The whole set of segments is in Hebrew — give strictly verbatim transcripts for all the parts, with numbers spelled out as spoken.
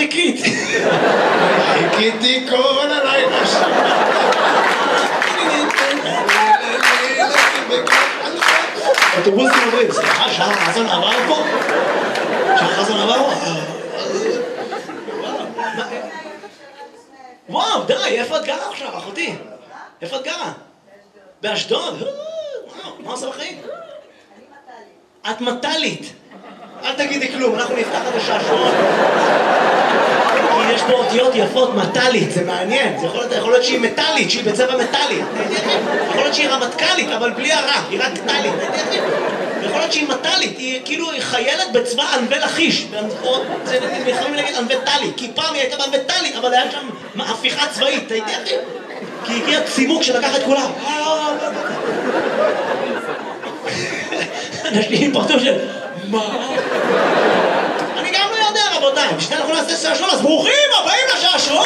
חיכית? חיכיתי כל הלילה שם. אוטובוסים עוברים, סליחה, שעה חסון עבר פה? שעה חסון עבר פה? וואו, די, איפה את גרה עכשיו, אחותי? איפה את גרה? באשדוד? וואו, מה עושה בחיים? את מטלית. אל תגידי כלום, אנחנו נפתח את השעשועון. כי יש פה אותיות יפות, מטלית, זה מעניין. זה יכול להיות, יכול להיות שהיא מטלית, שהיא בצבע מטלי. יכול להיות שהיא רמטכ"לית, אבל בלי הרע, היא רק טלית. יכול להיות שהיא מטלית, היא כאילו היא חיילת בצבא ענבי לכיש. זה יכולים להגיד ענבי טלי, כי פעם היא הייתה בענבי טלי, אבל היה שם הפיכה צבאית, אתה יודע? כי הגיע צימוק שלקח את כולם. אנשים פרטו של... מה? אני גם לא יודע, רבותיי. בשביל אנחנו נעשה שעשועון, אז ברוכים הבאים לשעשועון!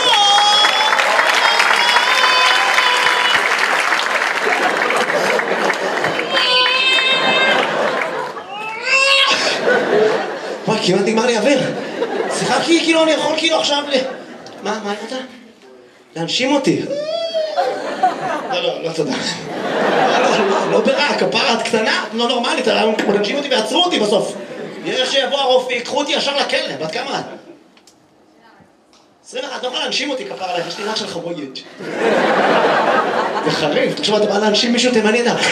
וואי, כמעט נגמר לי אוויר. שיחקתי כאילו, אני יכול כאילו עכשיו ל... מה, מה אתה? להנשים אותי. לא, לא, לא תודה. לא, לא, לא ברע, כפרה, את קטנה, לא נורמלית, להנשים אותי ועצרו אותי בסוף. יש שיבוא הרופא, יקחו אותי ישר לכלא, בת כמה את? עשרים ואחת, לא יכולה להנשים אותי כפרה עליך, יש לי רח של חבויג'. זה חריף, תחשוב, אתה בא להנשים מישהו תימני, אתה...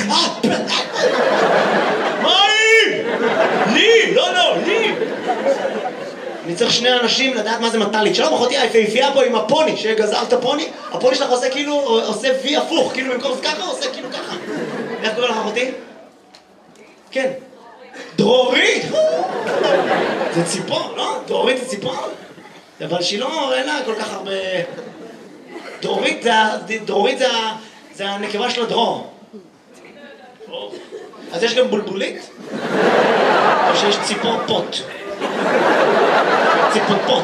מה היא? לי, לא, לא, לי. אני צריך שני אנשים לדעת מה זה מטלית. שלום, אחותי, היפהפייה פה עם הפוני, שגזר את הפוני, הפוני שלך עושה כאילו, עושה וי הפוך, כאילו במקום זה ככה, עושה כאילו ככה. איך קורא לך, אחותי? כן. דרורית! זה ציפור, לא? דרורית זה ציפור? אבל שהיא לא, אין לה כל כך הרבה... דרורית זה, דרורית זה, זה הנקבה של הדרור. אז יש גם בולבולית? או שיש ציפור פוט? ציפופות.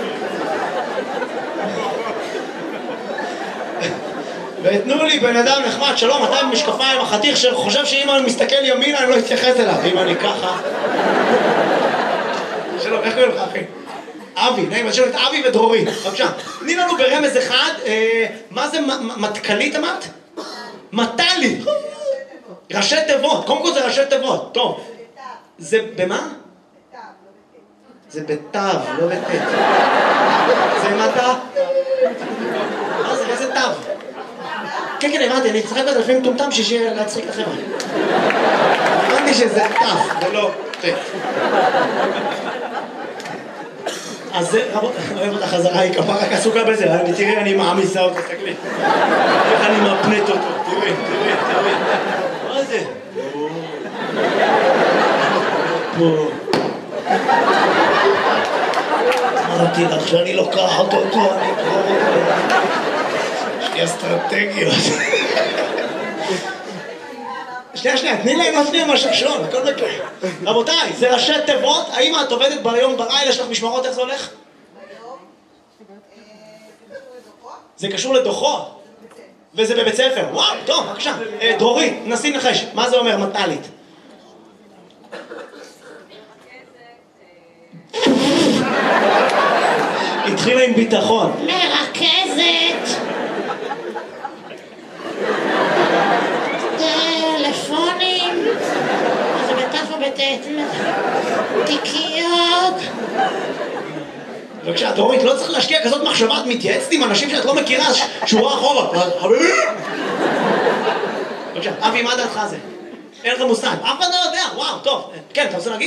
ותנו לי בן אדם נחמד, שלום, אתה עם משקפיים, החתיך שחושב שאם אני מסתכל ימינה אני לא אתייחס אליו, אם אני ככה. שלום, איך קוראים לך אחי? אבי, נעים, אז שלום את אבי ודרורית, בבקשה. תני לנו ברמז אחד, מה זה מטכלית אמרת? מטלי. ראשי תיבות, קודם כל זה ראשי תיבות, טוב. זה במה? זה בתו, לא בתת. זה מטה? מה זה? איזה תו? כן, כן, הבנתי, אני צחק את לפעמים טומטם שיהיה להצחיק לכם. הבנתי שזה תו, ולא תת. אז זה, רבות, אוהב אותה חזרה, היא כפה רק עסוקה בזה, תראי, אני מעמיסה אותו, תסתכלי. איך אני מפנט אותו, תראי, תראי, תראי. מה זה? פה. אמרתי לך שאני לוקח אותו, אותו, אני אקרור אותו. יש לי אסטרטגיות. שנייה, שנייה, תני להם עוד שנייה מהשעשועון, הכל בקרה. רבותיי, זה ראשי תיבות, האם את עובדת ביום בלילה, יש לך משמרות, איך זה הולך? זה קשור לדוחות. וזה בבית ספר, וואו, טוב, בבקשה. דרורית, נסי נחש, מה זה אומר מטלית? התחילה עם ביטחון. מרכזת. טלפונים. זה בתף או בתת. תיקיות. בבקשה, דורית, לא צריך להשקיע כזאת מחשבה, את מתייעצת עם אנשים שאת לא מכירה, שורה אחורה. בבקשה, אבי, מה דעתך זה? אין לך מושג. אף אחד לא יודע, וואו, טוב. כן, אתה רוצה להגיד?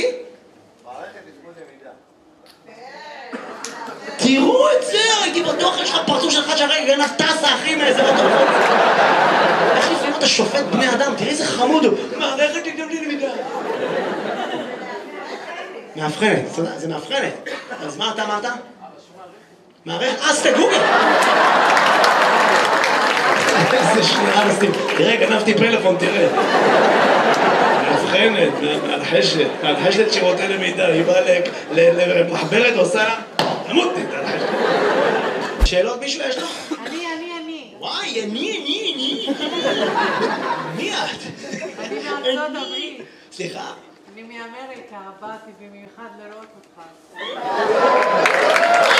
תראו את זה, הייתי בטוח, יש לך פרצוף שלך שהרגע גנב טסה, אחי, מאיזה בטוח. איך לפעמים אתה שופט בני אדם? תראי איזה חמוד הוא. מערכת תגדם לי למידה. מאבחנת, זה מאבחנת. אז מה אתה אמרת? מערכת, אז תגוגל. איזה שנייה נסים. תראה, גנבתי פלאפון, תראה. מאבחנת, מהלחשת, מהלחשת שירותי למידה. היא באה למחברת ועושה... תמות נתן לך. שאלות מישהו יש לך? אני, אני, אני. וואי, אני, אני, אני. מי את? אני מארצות הברית. סליחה? אני מאמריקה, באתי במיוחד לראות אותך.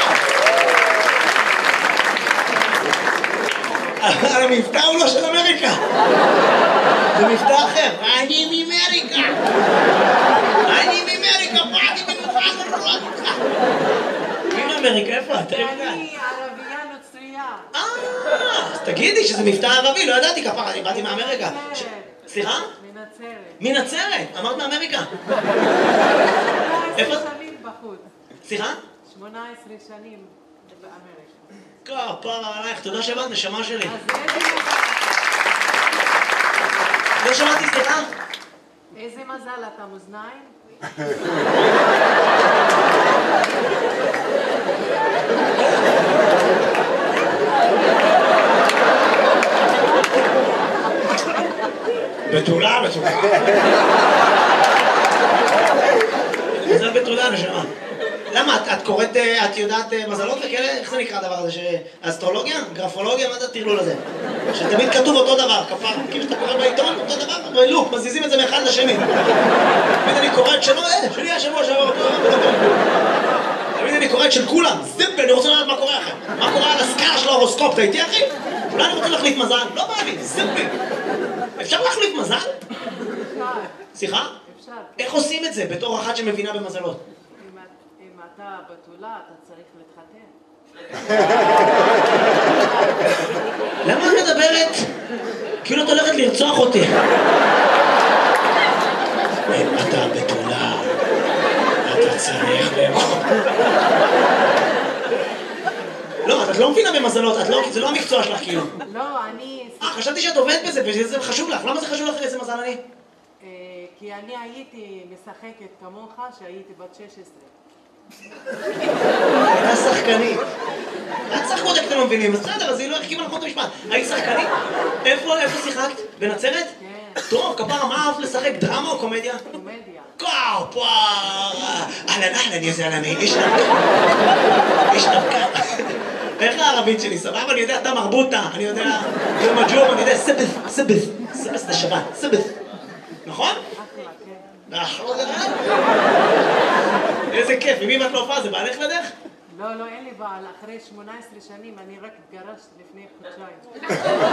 אבל המבטא הוא לא של אמריקה. זה מבטא אחר. אני מאמריקה. אני מאמריקה, באתי במיוחד לראות אותך. מי מאמריקה? איפה את? אני ערבייה נוצרייה. אה, אז תגידי שזה מבטא ערבי, לא ידעתי כפרה, אני באתי מאמריקה. סליחה? מנצרת. מנצרת? אמרת מאמריקה. שמונה עשרה שנים בחוץ. סליחה? שמונה עשרה שנים באמריקה. כפרה עלייך, תודה שבאת, נשמה שלי. אז איזה מזל. לא שמעתי, סליחה? איזה מזל אתה מאזניים? בתולה, בתולה. מזל בתולה, נשמה. למה? את קוראת, את יודעת מזלות וכאלה? איך זה נקרא הדבר הזה? אסטרולוגיה? גרפולוגיה? מה זה הטרלול הזה? שתמיד כתוב אותו דבר, כפר. כאילו שאתה קורא בעיתון, אותו דבר, ולוק, מזיזים את זה מאחד לשני. תמיד אני קוראת שלא, אה, שלי השבוע שעבר אותו דבר. תמיד אני קוראת של כולם, זיפ, אני רוצה לדעת מה קורה אחר. מה קורה על הסקאלה של ההורוסקופ, אתה איתי אחי? אולי אני רוצה להחליף מזל? לא בא לי, זיפ. אפשר להחליף מזל? אפשר. סליחה? אפשר. איך עושים את זה בתור אחת שמבינה במזלות? אם אתה בתולה, אתה צריך להתחתן. למה את מדברת? כאילו את הולכת לרצוח אותי. אם אתה בתולה, אתה צריך לאכול. לא, את לא מבינה במזלות, זה לא המקצוע שלך כאילו. לא, אני... אה, חשבתי שאת עובדת בזה וזה חשוב לך. למה זה חשוב לך איזה מזל אני? כי אני הייתי משחקת כמוך שהייתי בת שש עשרה. הייתה שחקנית. את שחקות, אתם לא מבינים. בסדר, אז היא לא החכימה נכון את המשפט. היית שחקנית? איפה שיחקת? בנצרת? כן. טוב, כפרה, מה אהבת לשחק? דרמה או קומדיה? קומדיה. כפרה! אהלן, אהלן, יא זלמי, איש דרכה. איש דרכה. איך הערבית שלי? סבבה? אני יודע, אתה מרבוטה. אני יודע, זה מג'וב, אני יודע, סבס, סבס. סבס זה שבת, סבס. נכון? אחלה, כן. איזה כיף, עם מי ואת לא הופעה? זה בעלך לדרך? לא, לא, אין לי בעל. אחרי שמונה עשרה שנים אני רק התגרשת לפני חודשיים.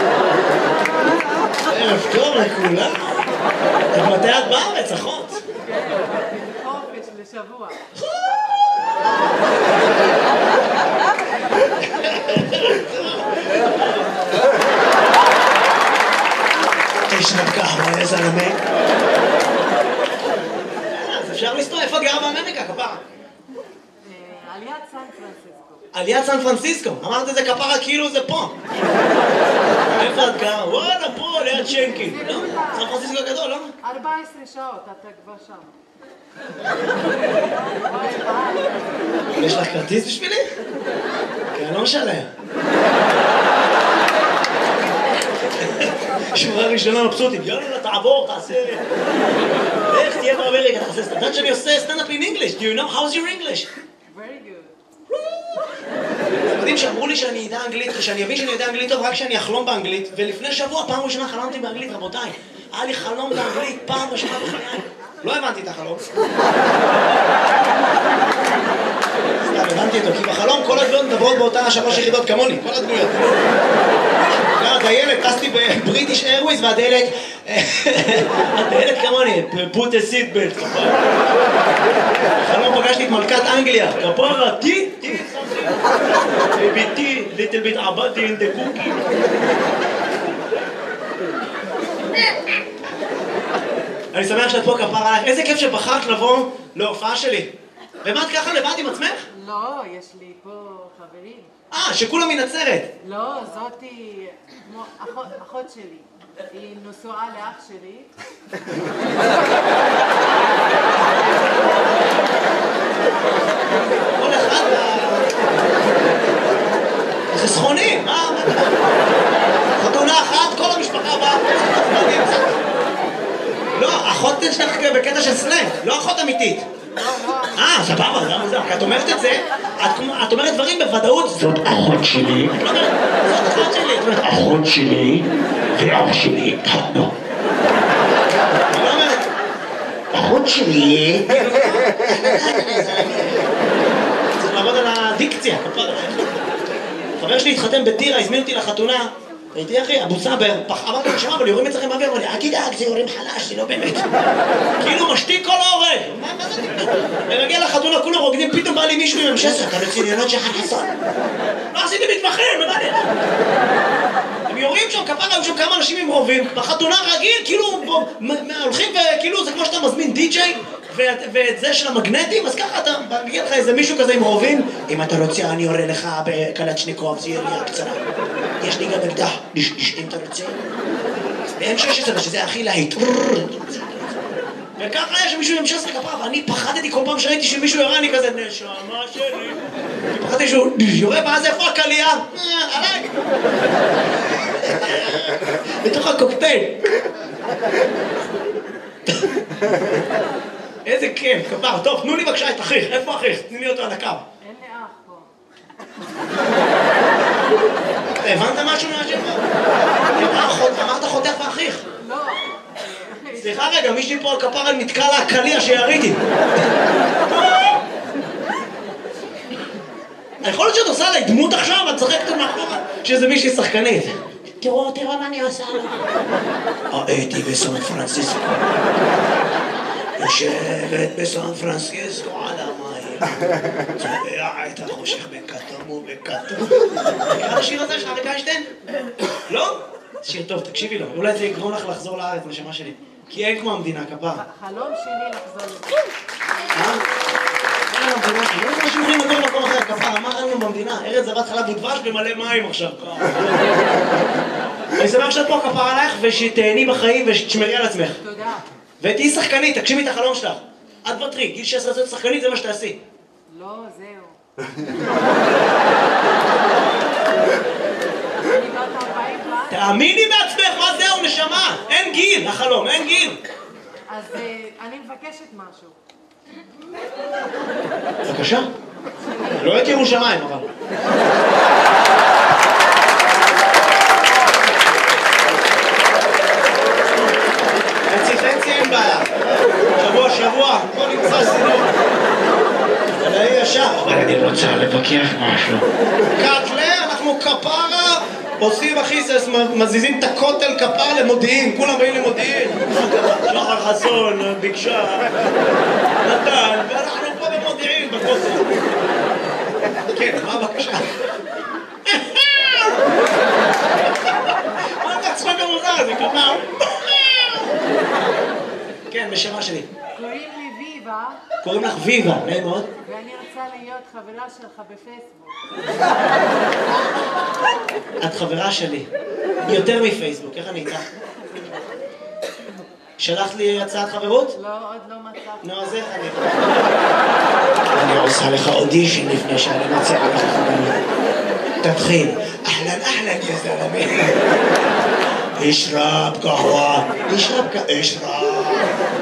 ערב טוב לכולם. מתי את בארץ, אחות? כן, חופש לשבוע. תשנק ככה, איזה זלמי. אז אפשר לסתור, איפה גרה באמריקה, כפרה? על יד סן פרנסיסקו. על יד סן פרנסיסקו. אמרת את זה כפרה כאילו זה פה. איפה את גרה? וואלה, פה, ליד שנקין. לא? סן פרנסיסקו גדול, לא? ארבע עשרה שעות, אתה כבר שם. יש לך כרטיס בשבילי? כי אני לא משלם. שורה ראשונה מבסוטית, יאללה, תעבור, תעשה... איך תהיה באמריקה, תעשה... אתה יודעת שאני עושה סטנדאפ in English? Do you know? How's your English? Very good. אתם יודעים שאמרו לי שאני אדע אנגלית, ושאני אבין שאני יודע אנגלית טוב רק כשאני אחלום באנגלית, ולפני שבוע, פעם ראשונה חלמתי באנגלית, רבותיי. היה לי חלום באנגלית, פעם ראשונה בחיי. לא הבנתי את החלום. סתם, הבנתי אותו, כי בחלום כל הדמויות מדברות באותה שלוש יחידות כמוני, כל הדמויות. הדיילת, טסתי בבריטיש איירוויז והדיילת... הדיילת כמוני, put a seat belt, כפרה. בחלום פגשתי את מלכת אנגליה, כפרה, טי, טי, ביתי, little bit עבדתי in the cookie. אני שמח שאת פה, כפרה עליך. איזה כיף שבחרת לבוא להופעה שלי. ומה את ככה לבד עם עצמך? לא, יש לי פה חברים. אה, שכולם מנצרת. לא, זאתי כמו אחות, אחות שלי. היא נשואה לאח שלי. כל אחד... חסכוני, מה? חתונה אחת, כל המשפחה באה. לא, אחות שלך בקטע של סלנג, לא אחות אמיתית. אה, סבבה, למה זה? כי את אומרת את זה, את אומרת דברים בוודאות. זאת אחות שלי. את לא אומרת, זאת אחות שלי. את אומרת, אחות שלי ואח שלי התחתנו. את לא אומרת, אחות שלי. צריך לעבוד על הדיקציה. חבר שלי התחתן בטירה, הזמין אותי לחתונה. הייתי אחי, הבוצה בפח, אמרתי לו, שמע, אבל יורים אצלכם באוויר, אמר לי, אל תדאג, זה יורים חלש, זה לא באמת. כאילו משתיק כל ההורג. מה זה תדאג? אני מגיע לחתונה, כולו רוקדים, פתאום בא לי מישהו עם המשסר, אתה רציניות שחר חסון. לא עשיתי מתמחים, מה זה? הם יורים שם, כפרה, היו שם כמה אנשים עם רובים, בחתונה רגיל, כאילו, הולכים וכאילו, זה כמו שאתה מזמין די-ג'יי, ואת זה של המגנטים, אז ככה אתה מגיע לך איזה מישהו כזה עם רובים, אם אתה רוצה, אני יורה לך בקלצ'ניקוב, זה ירייה קצרה. יש לי גם אקדח, אם אתה רוצה. ב-אם שש עשרה, שזה הכי להיט. וככה יש מישהו עם שש עשרה כפרה, ואני פחדתי כל פעם שראיתי שמישהו יורה, אני כזה, נשמה שלי. פחדתי שהוא יורה, ואז איפה הקלייה? עליי. בתוך הקוקטייל. איזה כיף, כפר. טוב, תנו לי בבקשה את אחיך. איפה אחיך? תני לי אותו על הקו. אין לי אח פה. הבנת משהו מהשם? אמרת חותך ואחיך. לא. סליחה רגע, מישהי פה על כפר על מתקע לה הקליע שיריתי. יכול להיות שאת עושה עליי דמות עכשיו, את צוחקת מאחורה שזה מישהי שחקנית. תראו, תראו מה אני עושה לו. הייתי בסן פרנסיסקו. יושבת בסן פרנסיסקו על המים. צובע את החושך בכתום ובכתום. מכיר השיר הזה של אריק איינשטיין? לא? שיר טוב, תקשיבי לו. אולי זה יגרום לך לחזור לארץ, נשמה שלי. כי אין כמו המדינה, כפר. חלום שלי לחזור לזה. אה? אין המדינה שלי. לא אנשים יכולים לגור במקום אחר, כפר. אמר לנו במדינה, ארץ זבת חלב ודבש במלא מים עכשיו. אני שמח שאת פה כפר עלייך ושתהני בחיים ושתשמרי על עצמך. תודה. ותהי שחקנית, תגשימי את החלום שלך. את בטרי, גיל שש עשרה שחקנית, זה מה שתעשי. לא, זהו. אני בת ארבעים ואז. תאמיני בעצמך, מה זהו, נשמה? אין גיל, החלום, אין גיל. אז אני מבקשת משהו. בבקשה. לא את ירושלים, אבל. חצי חצי אין בעיה. שבוע שבוע, בוא נמצא סינות. אבל אני ישר. אני רוצה לבקר משהו. קטלה, אנחנו כפרה, עושים אחיסס, מזיזים את הכותל כפר למודיעין, כולם באים למודיעין. שחר חסון, ביקשה, נתן, ואנחנו פה במודיעין, בכותל. כן, מה הבקשה? מה זה הצחוק המוזר הזה, כפר? כן, בשמה שלי. קוראים לי ויבה. קוראים לך ויבה, נעים מאוד. ואני רוצה להיות חברה שלך בפייסבוק. את חברה שלי. יותר מפייסבוק, איך אני איתך? שלחת לי הצעת חברות? לא, עוד לא מצאתי. נו, אז איך אני... אני עושה לך אודישן לפני שאני מציעה לך חברות. תתחיל. אהלן, אהלן, יא זלמי. אשרב קהווה. אשרב קהווה. אשרב.